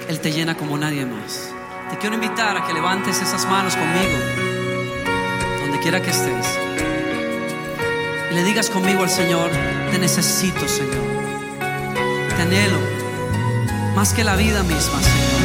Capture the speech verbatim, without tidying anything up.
Él te llena como nadie más. Te quiero invitar a que levantes esas manos conmigo, donde quiera que estés, y le digas conmigo al Señor: te necesito, Señor. Te anhelo más que la vida misma, Señor.